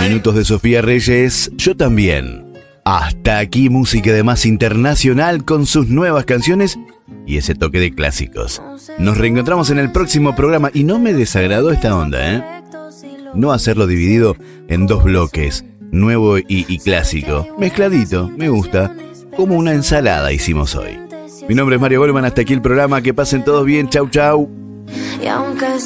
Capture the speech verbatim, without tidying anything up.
minutos de Sofía Reyes, yo también. Hasta aquí música de más internacional con sus nuevas canciones y ese toque de clásicos. Nos reencontramos en el próximo programa y no me desagradó esta onda, ¿eh? No hacerlo dividido en dos bloques, nuevo y, y clásico. Mezcladito, me gusta. Como una ensalada hicimos hoy. Mi nombre es Mario Goldman, hasta aquí el programa. Que pasen todos bien, chau chau.